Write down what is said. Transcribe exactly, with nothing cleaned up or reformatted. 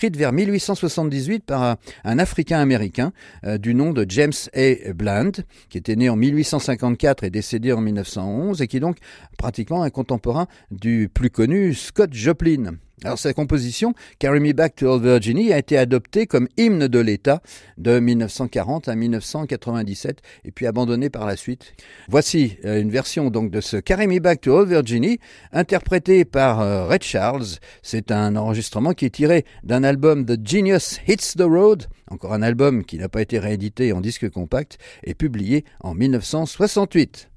écrite vers mille huit cent soixante-dix-huit par un, un Africain-Américain euh, du nom de James A. Bland, qui était né en mille huit cent cinquante-quatre et décédé en mille neuf cent onze, et qui est donc pratiquement un contemporain du plus connu Scott Joplin. Alors sa composition, Carry Me Back to Old Virginia, a été adoptée comme hymne de l'État de mille neuf cent quarante à mille neuf cent quatre-vingt-dix-sept et puis abandonnée par la suite. Voici une version donc de ce Carry Me Back to Old Virginia interprété par euh, Ray Charles. C'est un enregistrement qui est tiré d'un album The Genius Hits the Road, encore un album qui n'a pas été réédité en disque compact et publié en mille neuf cent soixante-huit.